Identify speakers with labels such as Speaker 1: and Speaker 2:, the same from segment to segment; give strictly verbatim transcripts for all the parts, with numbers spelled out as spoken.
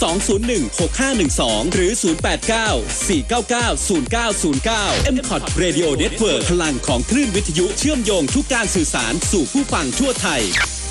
Speaker 1: สอง ศูนย์ หนึ่ง หก ห้า หนึ่ง สอง หรือ ศูนย์ แปด เก้า สี่ เก้า เก้า ศูนย์ เก้า ศูนย์ เก้า เอ็ม คอท Radio Network พลังของคลื่นวิทยุเชื่อมโยงทุกการสื่อสารสู่ผู้ฟังทั่วไทย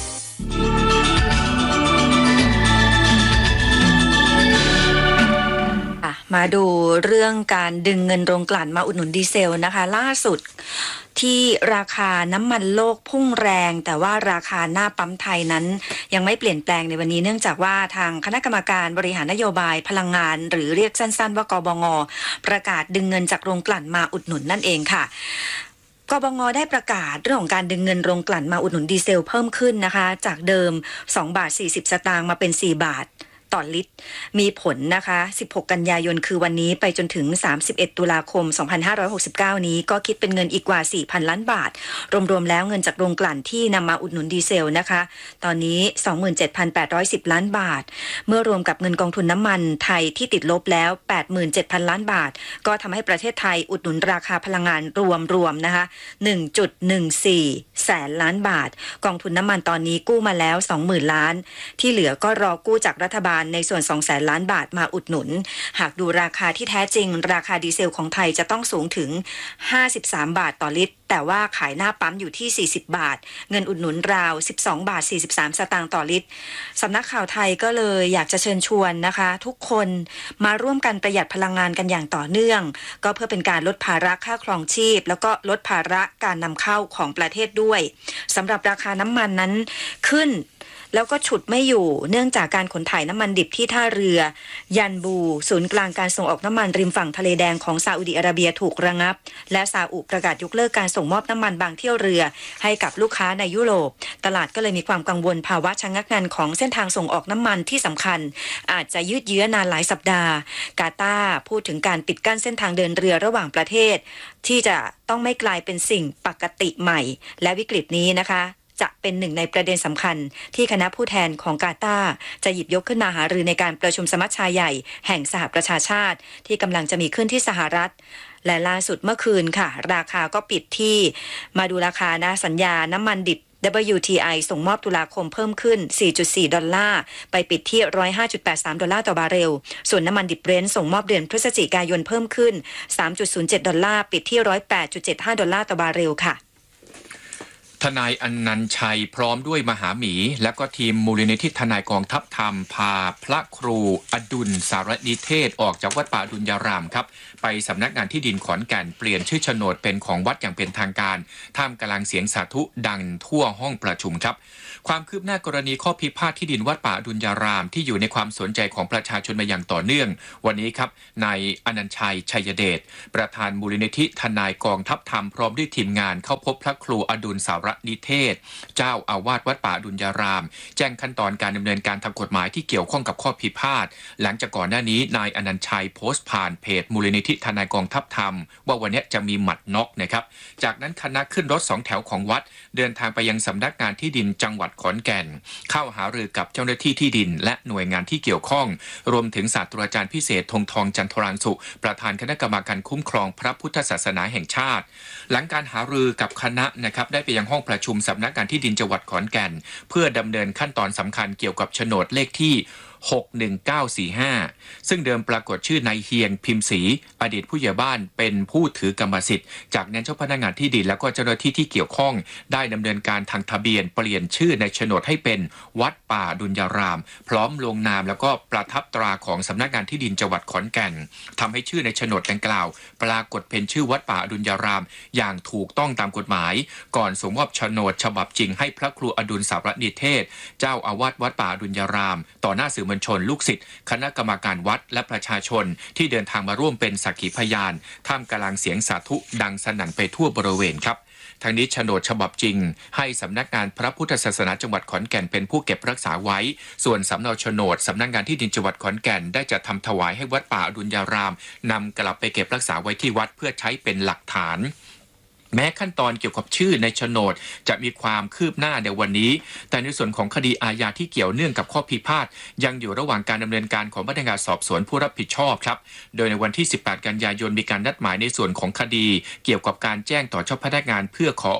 Speaker 2: มาดูเรื่องการดึงเงินโรงกลั่นมาอุดหนุนดีเซลนะคะล่าสุดที่ราคาน้ำมันโลกพุ่งแรงแต่ว่าราคาหน้าปั๊มไทยนั้นยังไม่เปลี่ยนแปลงในวันนี้เนื่องจากว่าทางคณะกรรมการบริหารนโยบายพลังงานหรือเรียกสั้นๆว่ากบง.ประกาศดึงเงินจากโรงกลั่นมาอุดหนุนนั่นเองค่ะกบง.ได้ประกาศเรื่องของการดึงเงินโรงกลั่นมาอุดหนุนดีเซลเพิ่มขึ้นนะคะจากเดิมสองบาทสี่สิบสตางค์มาเป็นสี่บาทต่อลิตรมีผลนะคะสิบหกกันยายนคือวันนี้ไปจนถึงสามสิบเอ็ดตุลาคมสองพันห้าร้อยหกสิบเก้านี้ก็คิดเป็นเงินอีกกว่า สี่พัน ล้านบาทรวมๆแล้วเงินจากโรงกลั่นที่นำมาอุดหนุนดีเซลนะคะตอนนี้ สองหมื่นเจ็ดพันแปดร้อยสิบ ล้านบาทเมื่อรวมกับเงินกองทุนน้ำมันไทยที่ติดลบแล้ว แปดหมื่นเจ็ดพัน ล้านบาทก็ทำให้ประเทศไทยอุดหนุนราคาพลังงานรวมๆนะคะ หนึ่งจุดหนึ่งสี่ แสนล้านบาทกองทุนน้ำมันตอนนี้กู้มาแล้ว สองหมื่น ล้านที่เหลือก็รอกู้จากรัฐบาลในส่วน สองแสน ล้านบาทมาอุดหนุนหากดูราคาที่แท้จริงราคาดีเซลของไทยจะต้องสูงถึงห้าสิบสามบาทต่อลิตรแต่ว่าขายหน้าปั๊มอยู่ที่สี่สิบบาทเงินอุดหนุนราวสิบสองบาทสี่สิบสามสตางค์ต่อลิตรสำนักข่าวไทยก็เลยอยากจะเชิญชวนนะคะทุกคนมาร่วมกันประหยัดพลังงานกันอย่างต่อเนื่องก็เพื่อเป็นการลดภาระค่าครองชีพแล้วก็ลดภาระการนำเข้าของประเทศด้วยสำหรับราคาน้ำมันนั้นขึ้นแล้วก็ฉุดไม่อยู่เนื่องจากการขนถ่ายน้ำมันดิบที่ท่าเรือยันบูศูนย์กลางการส่งออกน้ำมันริมฝั่งทะเลแดงของซาอุดิอาระเบียถูกระงับและซาอุประกาศยกเลิกการส่งมอบน้ำมันบางเที่ยวเรือให้กับลูกค้าในยุโรปตลาดก็เลยมีความกังวลภาวะชะงักงันของเส้นทางส่งออกน้ำมันที่สำคัญอาจจะยืดเยื้อนานหลายสัปดาห์กาตาร์พูดถึงการปิดกั้นเส้นทางเดินเรือระหว่างประเทศที่จะต้องไม่กลายเป็นสิ่งปกติใหม่และวิกฤตนี้นะคะจะเป็นหนึ่งในประเด็นสำคัญที่คณะผู้แทนของกาตาร์จะหยิบยกขึ้นมาหารือในการประชุมสมัชชาใหญ่แห่งสหประชาชาติที่กำลังจะมีขึ้นที่สหรัฐและล่าสุดเมื่อคืนค่ะราคาก็ปิดที่มาดูราคานะสัญญาน้ำมันดิบ ดับเบิลยู ที ไอ ส่งมอบตุลาคมเพิ่มขึ้น สี่จุดสี่ ดอลลาร์ไปปิดที่ หนึ่งร้อยห้าจุดแปดสาม ดอลลาร์ต่อบาร์เรลส่วนน้ำมันดิบเบรนท์ส่งมอบเดือนพฤศจิกายนเพิ่มขึ้น สามจุดศูนย์เจ็ด ดอลลาร์ปิดที่ หนึ่งร้อยแปดจุดเจ็ดห้า ดอลลาร์ต่อบาร์เรลค่ะ
Speaker 3: ทนายอนันต์ชัยพร้อมด้วยมหาหมีและก็ทีมมูลนิธิทนายกองทัพธรรมพาพระครูอดุลสารนิเทศออกจากวัดป่าอดุลยารามครับไปสำนักงานที่ดินขอนแก่นเปลี่ยนชื่อโฉนดเป็นของวัดอย่างเป็นทางการท่ามกลางเสียงสาธุดังทั่วห้องประชุมครับความคืบหน้ากรณีข้อพิพาทที่ดินวัดป่าอดุลยารามที่อยู่ในความสนใจของประชาชนมาอย่างต่อเนื่องวันนี้ครับนายอนันต์ชัยชัยเดชประธานมูลนิธิทนายกองทัพธรรมพร้อมด้วยทีมงานเข้าพบพระครูอดุลสารนิเทศเจ้าอาวาสวัดป่าอดุลยารามแจ้งขั้นตอนการดำเนินการทางกฎหมายที่เกี่ยวข้องกับข้อพิพาทหลังจากก่อนหน้านี้นายอนันต์ชัยโพสต์ผ่านเพจมูลนิธิทนายกองทัพธรรมว่าวันนี้จะมีหมัดน็อกนะครับจากนั้นคณะขึ้นรถสองแถวของวัดเดินทางไปยังสำนักงานที่ดินจังหวัดขอนแก่นเข้าหารือกับเจ้าหน้าที่ที่ดินและหน่วยงานที่เกี่ยวข้องรวมถึงศาสตราจารย์พิเศษธงทองจันทรางสุประธานคณะกรรมการคุ้มครองพระพุทธศาสนาแห่งชาติหลังการหารือกับคณะนะครับได้ไปยังห้องประชุมสำนักงานที่ดินจังหวัดขอนแก่นเพื่อดำเนินขั้นตอนสำคัญเกี่ยวกับโฉนดเลขที่หกหนึ่งเก้าสี่ห้าซึ่งเดิมปรากฏชื่อนายเฮียงพิมพ์ศรีอดีตผู้ใหญ่บ้านเป็นผู้ถือกรรมสิทธิ์จากนั้นเจ้าพนักงานที่ดินแล้วก็เจ้าหน้าที่ที่เกี่ยวข้องได้ดำเนินการทางทะเบียนเปลี่ยนชื่อในโฉนดให้เป็นวัดป่าอดุลยารามพร้อมลงนามแล้วก็ประทับตราของสำนักงานที่ดินจังหวัดขอนแก่นทำให้ชื่อในโฉนดดังกล่าวปรากฏเป็นชื่อวัดป่าอดุลยารามอย่างถูกต้องตามกฎหมายก่อนส่งมอบโฉนดฉบับจริงให้พระครูอดุลสารนิเทศเจ้าอาวาสวัดป่าอดุลยารามต่อหน้าสื่อมวลชนลูกศิษย์คณะกรรมการวัดและประชาชนที่เดินทางมาร่วมเป็นสักขีพยานท่ามกลางเสียงสาธุดังสนั่นไปทั่วบริเวณครับทางนี้โฉนดฉบับจริงให้สำนักงานพระพุทธศาสนาจังหวัดขอนแก่นเป็นผู้เก็บรักษาไว้ส่วนสำเนาโฉนดสำนักงานที่ดินจังหวัดขอนแก่นได้จัดทำถวายให้วัดป่าอดุลยารามนำกลับไปเก็บรักษาไว้ที่วัดเพื่อใช้เป็นหลักฐานแม้ขั้นตอนเกี่ยวกับชื่อในโฉนดจะมีความคืบหน้าในวันนี้แต่ในส่วนของคดีอาญาที่เกี่ยวเนื่องกับข้อพิพาทยังอยู่ระหว่างการดำเนินการของพนักงานสอบสวนผู้รับผิดชอบครับโดยในวันที่สิบแปดกันยายนมีการนัดหมายในส่วนของคดีเกี่ยวกับการแจ้งต่อเจ้าพนักงานเพื่อขอออก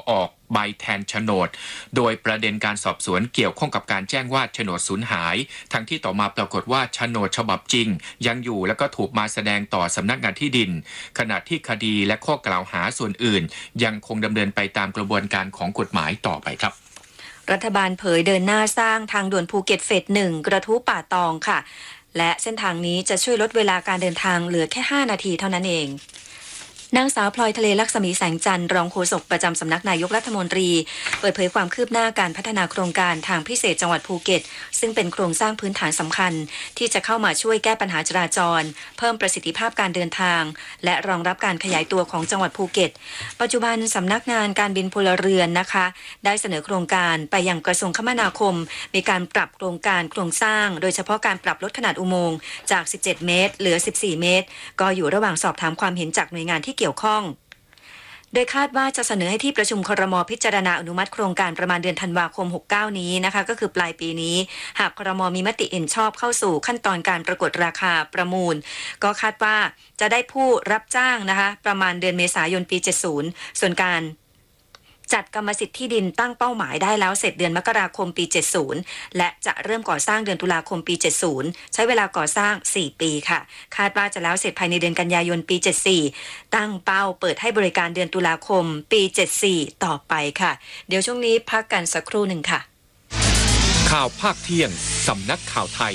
Speaker 3: ใบแทนโฉนดโดยประเด็นการสอบสวนเกี่ยวข้องกับการแจ้งว่าโฉนดสูญหายทั้งที่ต่อมาปรากฏว่าโฉนดฉบับจริงยังอยู่แล้วก็ถูกมาแสดงต่อสำนักงานที่ดินขณะที่คดีและข้อกล่าวหาส่วนอื่นยังคงดำเนินไปตามกระบวนการของกฎหมายต่อไปครับ
Speaker 2: รัฐบาลเผยเดินหน้าสร้างทางด่วนภูเก็ตเฟสหนึ่งกระทู้ป่าตองค่ะและเส้นทางนี้จะช่วยลดเวลาการเดินทางเหลือแค่ห้านาทีเท่านั้นเองนางสาวพลอยทะเลลักษมีแสงจันทร์รองโฆษกประจำสำนักนายกรัฐมนตรีเปิดเผยความคืบหน้าการพัฒนาโครงการทางพิเศษจังหวัดภูเก็ตซึ่งเป็นโครงสร้างพื้นฐานสำคัญที่จะเข้ามาช่วยแก้ปัญหาจราจรเพิ่มประสิทธิภาพการเดินทางและรองรับการขยายตัวของจังหวัดภูเก็ตปัจจุบันสำนักงานการบินพลเรือนนะคะได้เสนอโครงการไปยังกระทรวงคมนาคมมีการปรับโครงการโครงสร้างโดยเฉพาะการปรับลดขนาดอุโมงค์จากสิบเจ็ดเมตรเหลือสิบสี่เมตรก็อยู่ระหว่างสอบถามความเห็นจากหน่วยงานที่เกี่ยวข้องโดยคาดว่าจะเสนอให้ที่ประชุมครม.พิจารณาอนุมัติโครงการประมาณเดือนธันวาคมหกสิบเก้านี้นะคะก็คือปลายปีนี้หากครม.มีมติเห็นชอบเข้าสู่ขั้นตอนการประกวดราคาประมูลก็คาดว่าจะได้ผู้รับจ้างนะคะประมาณเดือนเมษายนปีเจ็ดสิบส่วนการจัดกรรมสิทธิ์ที่ดินตั้งเป้าหมายได้แล้วเสร็จเดือนมกราคมปีเจ็ดสิบและจะเริ่มก่อสร้างเดือนตุลาคมปีเจ็ดสิบใช้เวลาก่อสร้างสี่ปีค่ะคาดว่าจะแล้วเสร็จภายในเดือนกันยายนปีเจ็ดสิบสี่ตั้งเป้าเปิดให้บริการเดือนตุลาคมปีเจ็ดสิบสี่ต่อไปค่ะเดี๋ยวช่วงนี้พักกันสักครู่หนึ่งค่ะ
Speaker 3: ข่าวภาคเที่ยงสำนักข่าวไทย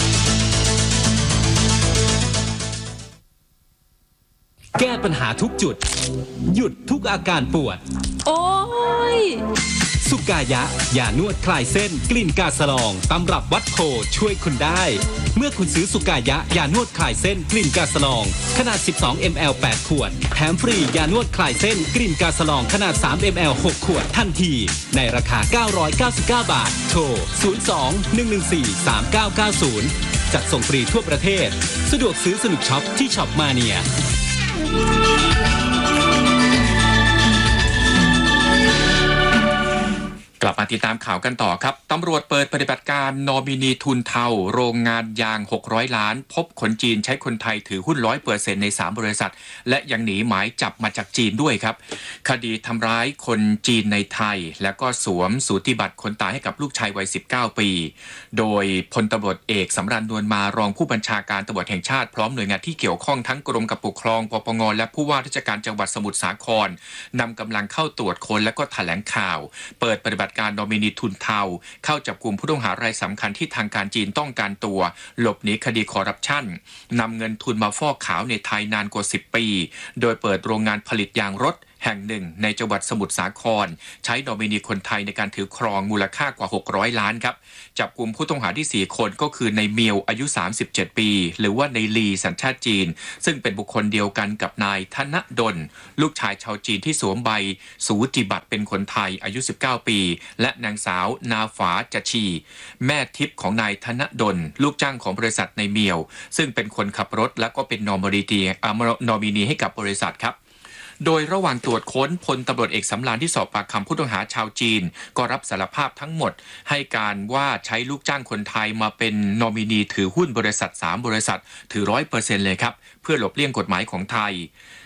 Speaker 1: แก้ปัญหาทุกจุดหยุดทุกอาการปวด
Speaker 2: โอ้ย
Speaker 1: สุกายะยานวดคลายเส้นกลิ่นกาสลองตำรับวัดโพช่วยคุณได้เมื่อคุณซื้อสุกายะยานวดคลายเส้นกลิ่นกาสลองขนาดสิบสองมิลลิลิตร แปดขวดแถมฟรียานวดคลายเส้นกลิ่นกาสลองขนาดสามมิลลิลิตร หกขวดทันทีในราคาเก้าร้อยเก้าสิบเก้าบาทโทรศูนย์ สอง หนึ่ง หนึ่ง สี่ สาม เก้า เก้า ศูนย์จัดส่งฟรีทั่วประเทศสะดวกซื้อสนุกช็อปที่ช็อปมาเนีย
Speaker 3: กลับมาติดตามข่าวกันต่อครับตำรวจเปิดปฏิบัติการนอมินีทุนเทาโรงงานยางหกร้อยล้านพบคนจีนใช้คนไทยถือหุ้น ร้อยเปอร์เซ็นต์ ในสามบริษัทและยังหนีหมายจับมาจากจีนด้วยครับคดีทำร้ายคนจีนในไทยและก็สวมสูติบัตรคนตายให้กับลูกชายวัยสิบเก้าปีโดยพลตำรวจเอกสำราญนวลมารองผู้บัญชาการตำรวจแห่งชาติพร้อมหน่วยงานที่เกี่ยวข้องทั้งกรมการปกครองปปงและผู้ว่าราชการจังหวัดสมุทรสาครนำกำลังเข้าตรวจค้นและก็แถลงข่าวเปิดปฏิบัติการนอมินีทุนเทาเข้าจับกลุ่มผู้ต้องหารายสำคัญที่ทางการจีนต้องการตัวหลบหนีคดีคอร์รัปชันนำเงินทุนมาฟอกขาวในไทยนานกว่าสิบปีโดยเปิดโรงงานผลิตยางรถแห่งหนึ่งในจังหวัดสมุทรสาครใช้นอมินีคนไทยในการถือครองมูลค่ากว่าหกร้อยล้านครับจับกลุ่มผู้ต้องหาที่สี่คนก็คือในเมียวอายุสามสิบเจ็ดปีหรือว่าในลีสัญชาติจีนซึ่งเป็นบุคคลเดียวกันกับนายธนดลลูกชายชาวจีนที่สวมใบสูติบัตรเป็นคนไทยอายุสิบเก้าปีและนางสาวนาฝาจชีแม่ทิพย์ของนายธนดลลูกจ้างของบริษัทในเมียวซึ่งเป็นคนขับรถและก็เป็นนอมินีนอมินีให้กับบริษัทครับโดยระหว่างตรวจค้นพลตำรวจเอกสำราญที่สอบปากคำผู้ต้องหาชาวจีนก็รับสารภาพทั้งหมดให้การว่าใช้ลูกจ้างคนไทยมาเป็นนอมินีถือหุ้นบริษัทสามบริษัทถือ ร้อยเปอร์เซ็นต์ เลยครับเพื่อหลบเลี่ยงกฎหมายของไทย